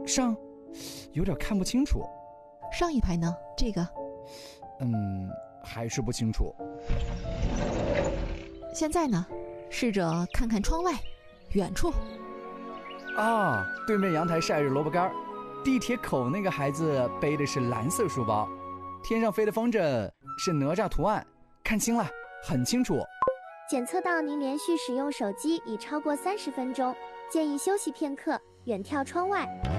上，有点看不清楚。 上一排呢？这个？ 还是不清楚。 现在呢？试着看看窗外，远处。 啊，对面阳台晒着萝卜干，地铁口那个孩子背的是蓝色书包，天上飞的风筝是哪吒图案，看清了，很清楚。 检测到您连续使用手机已超过30分钟，建议休息片刻，远眺窗外。